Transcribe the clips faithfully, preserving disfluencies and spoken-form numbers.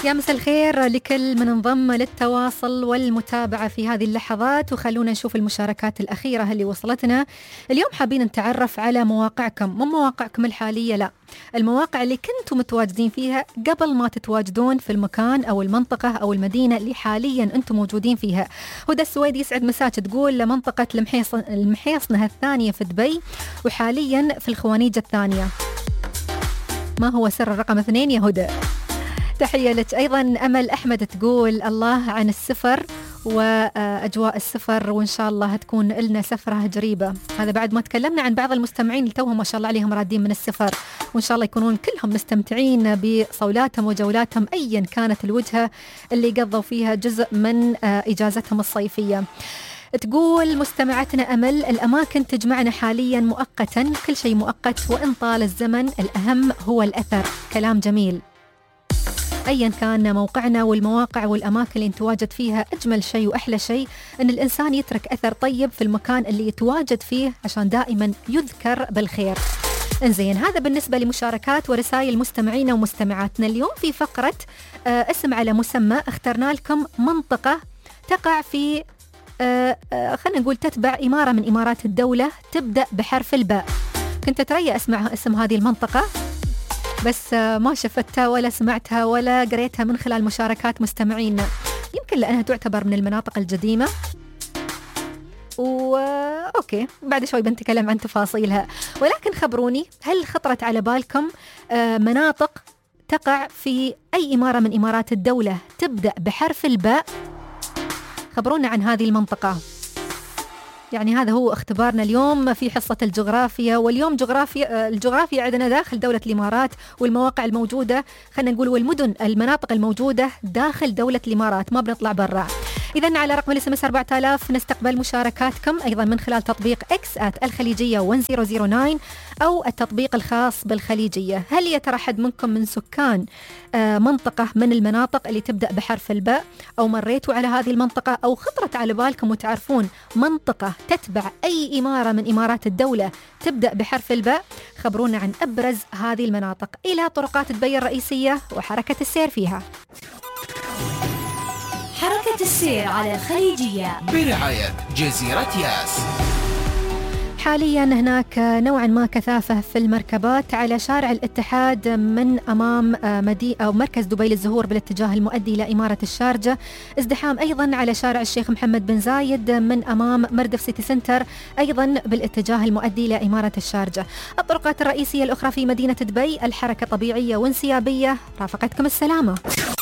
يا مساء الخير لكل من انضم للتواصل والمتابعة في هذه اللحظات، وخلونا نشوف المشاركات الأخيرة اللي وصلتنا. اليوم حابين نتعرف على مواقعكم، مو مواقعكم الحالية، لا، المواقع اللي كنتم متواجدين فيها قبل ما تتواجدون في المكان أو المنطقة أو المدينة اللي حاليا أنتم موجودين فيها. هدى السويدي يسعد مساك، تقول منطقة المحيص المحيصنة الثانية في دبي، وحاليا في الخوانيج الثانية. ما هو سر الرقم اثنين يا هدى؟ تحية لك. أيضا أمل أحمد تقول الله عن السفر وأجواء السفر، وإن شاء الله تكون لنا سفرة قريبة. هذا بعد ما تكلمنا عن بعض المستمعين اللي توهم ما شاء الله عليهم رادين من السفر، وإن شاء الله يكونون كلهم مستمتعين بصولاتهم وجولاتهم أيا كانت الوجهة اللي قضوا فيها جزء من إجازتهم الصيفية. تقول مستمعتنا أمل الأماكن تجمعنا حاليا مؤقتا، كل شيء مؤقت وإن طال الزمن الأهم هو الأثر. كلام جميل. أيا كان موقعنا والمواقع والأماكن اللي نتواجد فيها، أجمل شيء وأحلى شيء أن الإنسان يترك أثر طيب في المكان اللي يتواجد فيه عشان دائما يذكر بالخير. انزين، هذا بالنسبة لمشاركات ورسائل مستمعينا ومستمعاتنا. اليوم في فقرة آه اسم على مسمى، اخترنا لكم منطقة تقع في آه آه خلينا نقول تتبع إمارة من إمارات الدولة تبدأ بحرف الباء. كنت أتريا أسمع اسم هذه المنطقة بس ما شفتها ولا سمعتها ولا قريتها من خلال مشاركات مستمعينا، يمكن لأنها تعتبر من المناطق القديمة. وأوكي بعد شوي بنتكلم عن تفاصيلها، ولكن خبروني، هل خطرت على بالكم مناطق تقع في أي إمارة من إمارات الدولة تبدأ بحرف الباء؟ خبرونا عن هذه المنطقة. يعني هذا هو اختبارنا اليوم في حصة الجغرافيا، واليوم جغرافيا الجغرافيا عندنا داخل دولة الإمارات والمواقع الموجودة، خلينا نقول والمدن المناطق الموجودة داخل دولة الإمارات، ما بنطلع برا. إذن على رقم الاس ام اس أربعة آلاف نستقبل مشاركاتكم أيضا من خلال تطبيق إكس آت الخليجية واحد صفر صفر تسعة أو التطبيق الخاص بالخليجية. هل يا ترى حد منكم من سكان آه منطقة من المناطق اللي تبدأ بحرف الباء، أو مريتوا على هذه المنطقة، أو خطرت على بالكم وتعرفون منطقة تتبع أي إمارة من إمارات الدولة تبدأ بحرف الباء؟ خبرونا عن أبرز هذه المناطق. إلى طرقات دبي الرئيسية وحركة السير فيها. حركة السير على الخليجية برعاية جزيرة ياس. حاليا هناك نوعا ما كثافة في المركبات على شارع الاتحاد من أمام مدي أو مركز دبي للزهور بالاتجاه المؤدي إلى إمارة الشارجة. ازدحام أيضا على شارع الشيخ محمد بن زايد من أمام مردف سيتي سنتر أيضا بالاتجاه المؤدي إلى إمارة الشارجة. الطرقات الرئيسية الأخرى في مدينة دبي الحركة طبيعية وانسيابية. رافقتكم السلامة.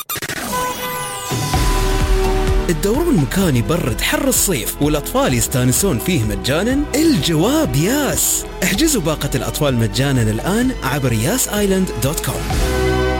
الدورون مكان يبرد حر الصيف والأطفال يستانسون فيه مجانا؟ الجواب ياس. احجزوا باقة الأطفال مجانا الآن عبر ياس آيلاند دوت كوم.